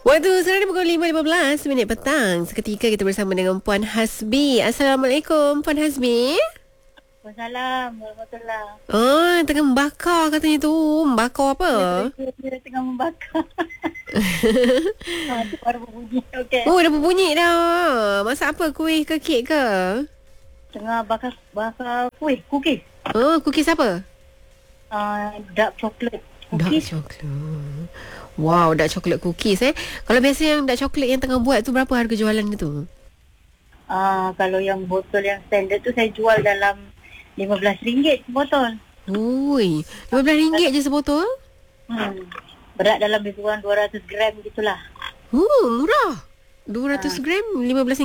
Waktu sekarang pukul 5.15 minit petang. Seketika kita bersama dengan Puan Hasbi. Assalamualaikum Puan Hasbi. Waalaikumsalam warahmatullahi. Oh, tengah membakar katanya tu. Membakar apa? Dia tengah membakar. Itu baru berbunyi. Okey. Oh, dah berbunyi dah. Masak apa? Kuih ke kek ke? Tengah bakar kuih, cookies. Oh, cookies apa? Dark chocolate Dark cookies. chocolate. Wow, dark chocolate cookies Kalau biasa yang dark chocolate yang tengah buat tu, berapa harga jualan dia tu? Kalau yang botol yang standard tu saya jual dalam RM15 botol. Ui, RM15 je sebotol? Berat dalam lebih kurang 200 gram gitulah. Murah. 200 gram RM15.